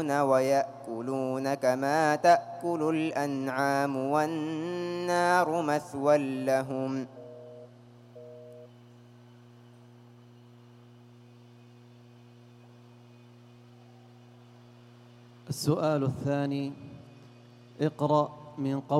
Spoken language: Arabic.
ويأكلون كما تأكل الأنعام والنار مثوى لهم. السؤال الثاني: اقرأ من قول